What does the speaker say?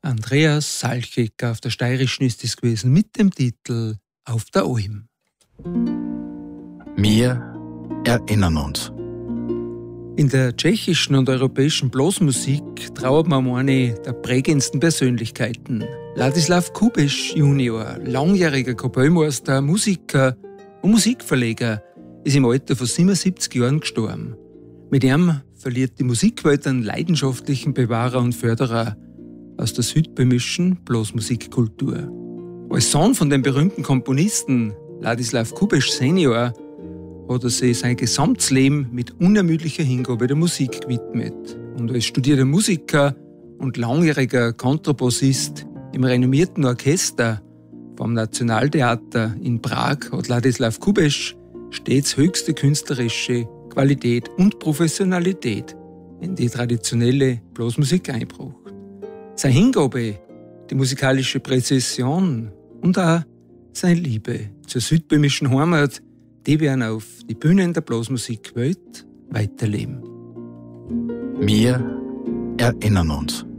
Andreas Salchegger auf der Steirischen ist es gewesen mit dem Titel Auf der Alm. Wir erinnern uns. In der tschechischen und europäischen Blasmusik trauert man um eine der prägendsten Persönlichkeiten. Ladislav Kubeš Junior, langjähriger Kapellmeister, Musiker und Musikverleger, ist im Alter von 77 Jahren gestorben. Mit ihm verliert die Musikwelt einen leidenschaftlichen Bewahrer und Förderer aus der südböhmischen Blasmusikkultur. Als Sohn von dem berühmten Komponisten Ladislav Kubeš Senior hat er sich sein gesamtes Leben mit unermüdlicher Hingabe der Musik gewidmet. Und als studierter Musiker und langjähriger Kontrabassist im renommierten Orchester vom Nationaltheater in Prag hat Ladislav Kubeš stets höchste künstlerische Qualität und Professionalität in die traditionelle Blasmusik eingebracht. Seine Hingabe, die musikalische Präzision und auch seine Liebe zur südböhmischen Heimat, die werden auf die Bühnen der Blasmusikwelt weiterleben. Wir erinnern uns.